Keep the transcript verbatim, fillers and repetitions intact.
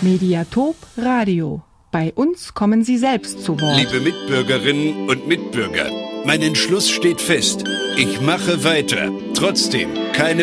Mediatop Radio. Bei uns kommen Sie selbst zu Wort. Liebe Mitbürgerinnen und Mitbürger, mein Entschluss steht fest. Ich mache weiter. Trotzdem keine